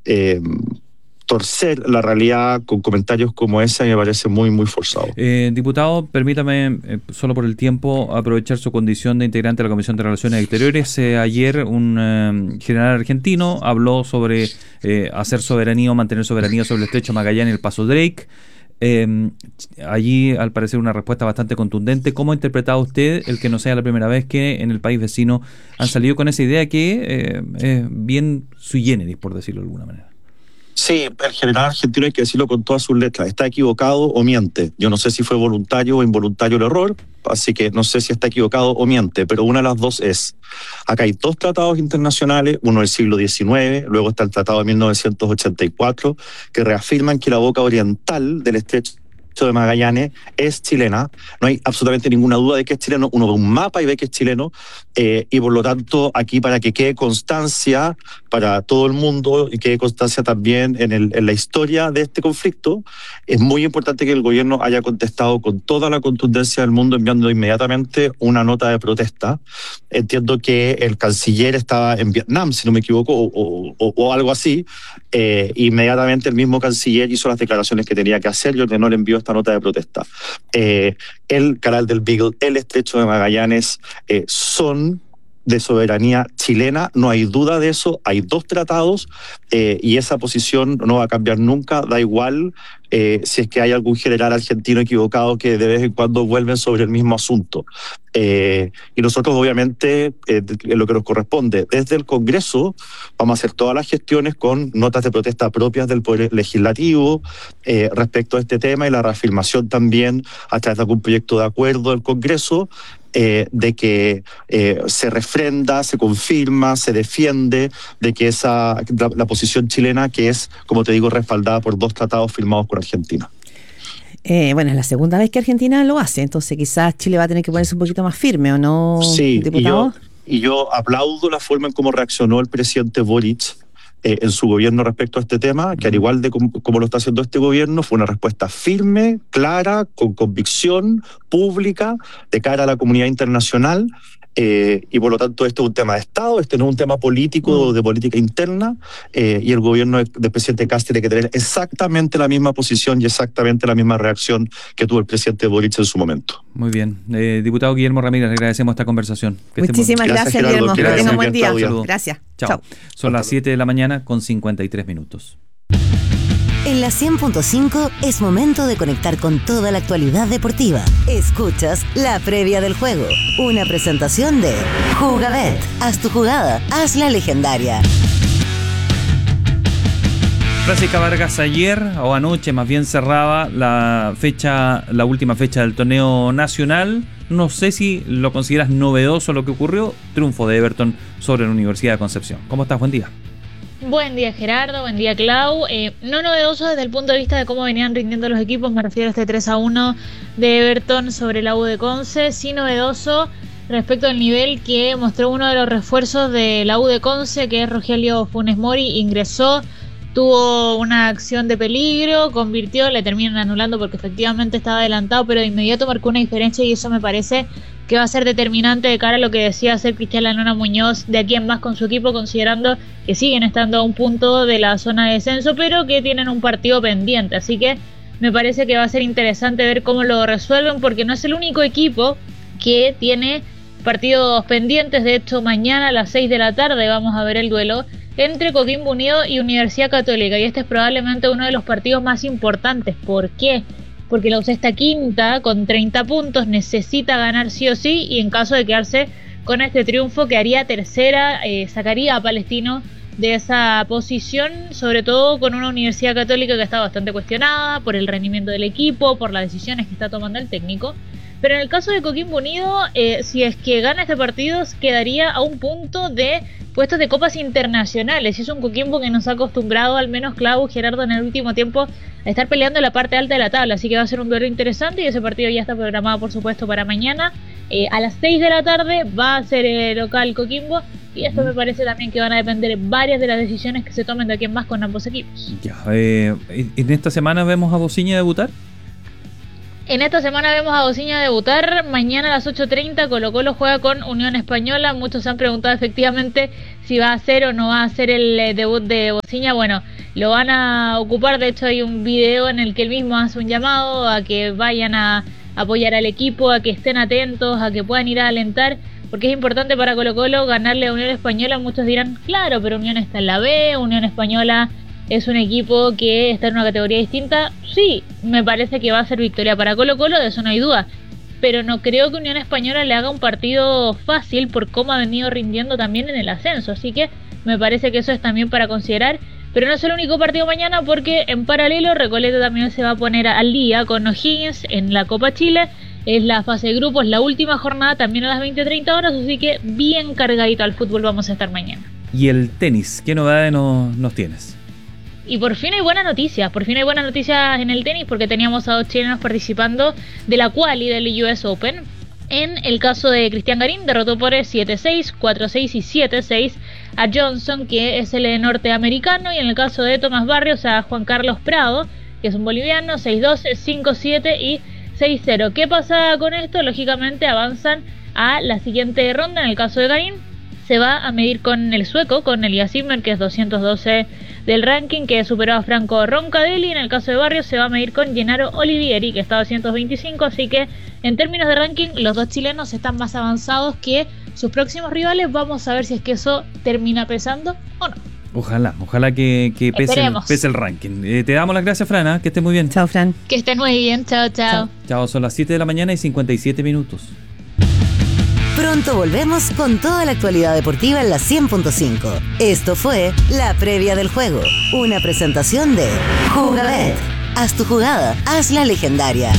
torcer la realidad con comentarios como ese me parece muy, muy forzado. Diputado, permítame, solo por el tiempo, aprovechar su condición de integrante de la Comisión de Relaciones Exteriores. Ayer un general argentino habló sobre hacer soberanía o mantener soberanía sobre el estrecho Magallanes y el Paso Drake. Allí, al parecer, una respuesta bastante contundente. ¿Cómo ha interpretado usted el que no sea la primera vez que en el país vecino han salido con esa idea que es bien sui generis, por decirlo de alguna manera? Sí, el general argentino, hay que decirlo con todas sus letras, está equivocado o miente. Yo no sé si fue voluntario o involuntario el error, así que no sé si está equivocado o miente, pero una de las dos es. Acá hay dos tratados internacionales, uno del siglo XIX, luego está el tratado de 1984, que reafirman que la boca oriental del estrecho de Magallanes es chilena. No hay absolutamente ninguna duda de que es chileno. Uno ve un mapa y ve que es chileno, y por lo tanto aquí, para que quede constancia para todo el mundo y quede constancia también en la historia de este conflicto, es muy importante que el gobierno haya contestado con toda la contundencia del mundo, enviando inmediatamente una nota de protesta. Entiendo que el canciller estaba en Vietnam, si no me equivoco, o algo así. Inmediatamente el mismo canciller hizo las declaraciones que tenía que hacer y ordenó el envío de esta nota de protesta. El Canal del Beagle, el estrecho de Magallanes, son de soberanía chilena, no hay duda de eso. Hay dos tratados, y esa posición no va a cambiar nunca, da igual si es que hay algún general argentino equivocado que de vez en cuando vuelven sobre el mismo asunto. Y nosotros, obviamente, en lo que nos corresponde desde el Congreso, vamos a hacer todas las gestiones con notas de protesta propias del Poder Legislativo respecto a este tema, y la reafirmación también a través de algún proyecto de acuerdo del Congreso, de que se refrenda, se confirma, se defiende de que la posición chilena, que es, como te digo, respaldada por dos tratados firmados con Argentina. Bueno, es la segunda vez que Argentina lo hace, entonces quizás Chile va a tener que ponerse un poquito más firme, ¿o no, sí, diputado? Y yo aplaudo la forma en cómo reaccionó el presidente Boric en su gobierno respecto a este tema, que al igual de como lo está haciendo este gobierno, fue una respuesta firme, clara, con convicción pública de cara a la comunidad internacional. Y por lo tanto este es un tema de Estado, este no es un tema político, de política interna, y el gobierno del presidente Kast tiene que tener exactamente la misma posición y exactamente la misma reacción que tuvo el presidente Boric en su momento. Muy bien. Diputado Guillermo Ramírez, le agradecemos esta conversación. Muchísimas gracias, Guillermo. Que tenga un buen día. Gracias. Chao. Son las 7 de la mañana con 53 minutos. En la 100.5 es momento de conectar con toda la actualidad deportiva. Escuchas la previa del juego, una presentación de Jugabet. Haz tu jugada, hazla legendaria. Francisca Vargas, ayer o anoche más bien cerraba la última fecha del torneo nacional. No sé si lo consideras novedoso lo que ocurrió. Triunfo de Everton sobre la Universidad de Concepción. ¿Cómo estás? Buen día. Buen día, Gerardo, buen día, Clau. No novedoso desde el punto de vista de cómo venían rindiendo los equipos, me refiero a este 3-1 de Everton sobre la U de Conce. Sí novedoso respecto al nivel que mostró uno de los refuerzos de la U de Conce, que es Rogelio Funes Mori. Ingresó, tuvo una acción de peligro, convirtió, le terminan anulando porque efectivamente estaba adelantado, pero de inmediato marcó una diferencia, y eso me parece que va a ser determinante de cara a lo que decía hacer Cristian Lanona Muñoz de aquí en más con su equipo, considerando que siguen estando a un punto de la zona de descenso, pero que tienen un partido pendiente. Así que me parece que va a ser interesante ver cómo lo resuelven, porque no es el único equipo que tiene partidos pendientes. De hecho, mañana a las 6 de la tarde vamos a ver el duelo entre Coquimbo Unido y Universidad Católica, y este es probablemente uno de los partidos más importantes. ¿Por qué? Porque la U está quinta con 30 puntos, necesita ganar sí o sí, y en caso de quedarse con este triunfo quedaría tercera, sacaría a Palestino de esa posición, sobre todo con una Universidad Católica que está bastante cuestionada por el rendimiento del equipo, por las decisiones que está tomando el técnico. Pero en el caso de Coquimbo Unido, si es que gana este partido, quedaría a un punto de puestos de copas internacionales. Y es un Coquimbo que nos ha acostumbrado, al menos Clau, Gerardo, en el último tiempo, a estar peleando en la parte alta de la tabla. Así que va a ser un duelo interesante, y ese partido ya está programado, por supuesto, para mañana. A las 6 de la tarde va a ser local Coquimbo, y esto me parece también que van a depender varias de las decisiones que se tomen de aquí en más con ambos equipos. Ya, ¿en esta semana vemos a Bociña debutar? En esta semana vemos a Bociña debutar. Mañana a las 8:30 Colo-Colo juega con Unión Española. Muchos se han preguntado efectivamente si va a hacer o no va a hacer el debut de Bociña. Bueno, lo van a ocupar. De hecho hay un video en el que él mismo hace un llamado a que vayan a apoyar al equipo, a que estén atentos, a que puedan ir a alentar, porque es importante para Colo-Colo ganarle a Unión Española. Muchos dirán, claro, pero Unión está en la B, Unión Española es un equipo que está en una categoría distinta. Sí, me parece que va a ser victoria para Colo-Colo, de eso no hay duda. Pero no creo que Unión Española le haga un partido fácil por cómo ha venido rindiendo también en el ascenso. Así que me parece que eso es también para considerar. Pero no es el único partido mañana, porque en paralelo Recoleta también se va a poner al día con O'Higgins en la Copa Chile. Es la fase de grupos, la última jornada también a las 20:30 horas. Así que bien cargadito al fútbol vamos a estar mañana. Y el tenis, ¿qué novedades nos tienes? Y por fin hay buenas noticias, en el tenis, porque teníamos a 2 chilenos participando de la quali del US Open. En el caso de Cristian Garín, derrotó por 7-6, 4-6 y 7-6 a Johnson, que es el norteamericano. Y en el caso de Tomás Barrios, a Juan Carlos Prado, que es un boliviano, 6-2, 5-7 y 6-0. ¿Qué pasa con esto? Lógicamente avanzan a la siguiente ronda. En el caso de Garín, se va a medir con el sueco, con Elias Sinner, que es 212 del ranking, que superó a Franco Roncadelli. En el caso de Barrios se va a medir con Gennaro Olivieri, que está 225, así que en términos de ranking los dos chilenos están más avanzados que sus próximos rivales. Vamos a ver si es que eso termina pesando o no. Ojalá que pese el ranking. Te damos las gracias, Fran, que estés muy bien. Chao, Fran. Que estés muy bien, chao. Chao, son las 7 de la mañana y 57 minutos. Pronto volvemos con toda la actualidad deportiva en la 100.5. Esto fue La Previa del Juego, una presentación de Jugabet. Haz tu jugada, hazla legendaria.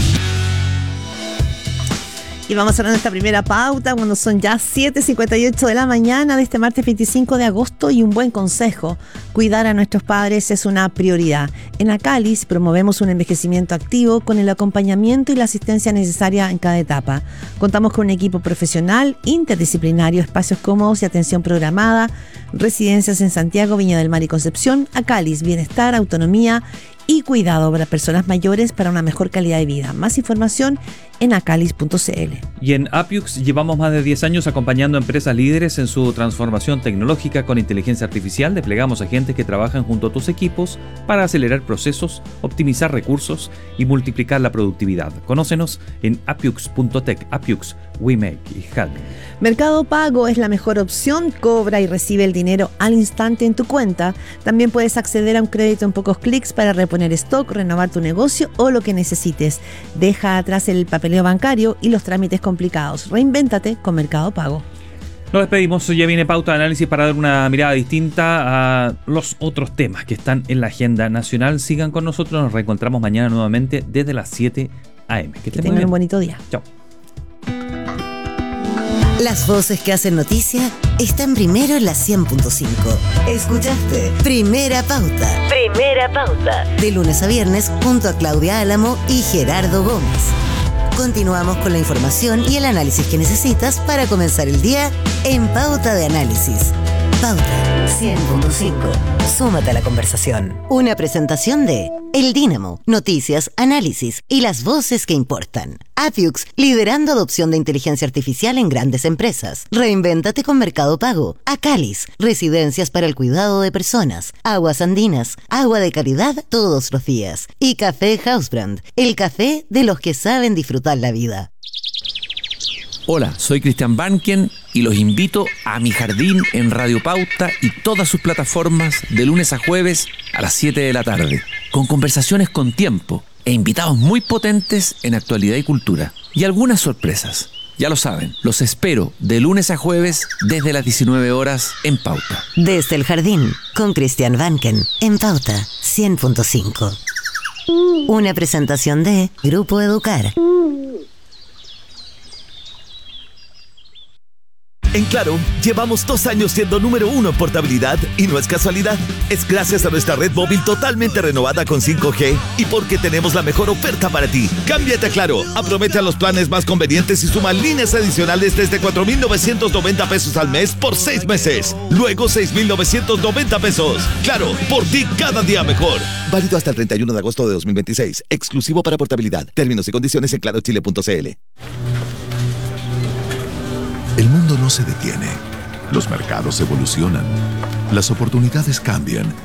Y vamos a hablar de esta primera pauta cuando son ya 7:58 de la mañana de este martes 25 de agosto, y un buen consejo: cuidar a nuestros padres es una prioridad. En Acalis promovemos un envejecimiento activo con el acompañamiento y la asistencia necesaria en cada etapa. Contamos con un equipo profesional, interdisciplinario, espacios cómodos y atención programada, residencias en Santiago, Viña del Mar y Concepción. Acalis, bienestar, autonomía y cuidado para personas mayores para una mejor calidad de vida. Más información en acalis.cl. Y en Apiux llevamos más de 10 años acompañando a empresas líderes en su transformación tecnológica con inteligencia artificial. Desplegamos agentes que trabajan junto a tus equipos para acelerar procesos, optimizar recursos y multiplicar la productividad. Conócenos en apiux.tech. Apiux, we make it happen. Mercado Pago es la mejor opción. Cobra y recibe el dinero al instante en tu cuenta. También puedes acceder a un crédito en pocos clics para reponer stock, renovar tu negocio o lo que necesites. Deja atrás el papeleo bancario y los trámites complicados. Reinvéntate con Mercado Pago. Nos despedimos. Ya viene pauta de análisis para dar una mirada distinta a los otros temas que están en la agenda nacional. Sigan con nosotros. Nos reencontramos mañana nuevamente desde las 7 a.m. Que tengan un bonito día. Chao. Las voces que hacen noticia están primero en la 100.5. Escuchaste Primera Pauta. Primera Pauta. De lunes a viernes junto a Claudia Álamo y Gerardo Gómez. Continuamos con la información y el análisis que necesitas para comenzar el día en Pauta de Análisis. Pauta 100.5. Súmate a la conversación. Una presentación de El Dínamo, noticias, análisis y las voces que importan. Apiux, liderando adopción de inteligencia artificial en grandes empresas. Reinvéntate con Mercado Pago. Acalis, residencias para el cuidado de personas. Aguas Andinas, agua de calidad todos los días. Y Café Housebrand, el café de los que saben disfrutar la vida. Hola, soy Cristian Banken y los invito a Mi Jardín en Radio Pauta y todas sus plataformas de lunes a jueves a las 7 de la tarde, con conversaciones con tiempo e invitados muy potentes en actualidad y cultura. Y algunas sorpresas. Ya lo saben, los espero de lunes a jueves desde las 19 horas en Pauta. Desde el Jardín, con Cristian Banken, en Pauta 100.5. Una presentación de Grupo Educar. En Claro, llevamos 2 años siendo número 1 en portabilidad y no es casualidad. Es gracias a nuestra red móvil totalmente renovada con 5G y porque tenemos la mejor oferta para ti. Cámbiate a Claro, aprovecha los planes más convenientes y suma líneas adicionales desde 4,990 pesos al mes por 6 meses. Luego 6,990 pesos. Claro, por ti cada día mejor. Válido hasta el 31 de agosto de 2026. Exclusivo para portabilidad. Términos y condiciones en clarochile.cl. El mundo no se detiene. Los mercados evolucionan. Las oportunidades cambian.